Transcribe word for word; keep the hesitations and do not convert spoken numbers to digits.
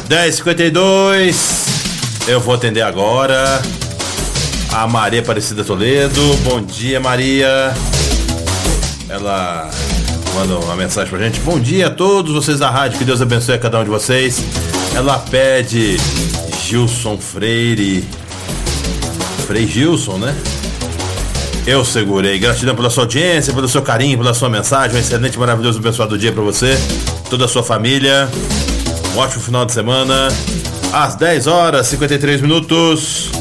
dez e cinquenta e dois. Eu vou atender agora a Maria Aparecida Toledo. Bom dia, Maria. Ela manda uma mensagem pra gente. Bom dia a todos vocês da rádio, que Deus abençoe a cada um de vocês. Ela pede Gilson Freire. Frei Gilson, né? Eu segurei. Gratidão pela sua audiência, pelo seu carinho, pela sua mensagem. Um excelente, maravilhoso, abençoado dia pra você, toda a sua família. Um ótimo final de semana. Às dez horas e cinquenta e três minutos.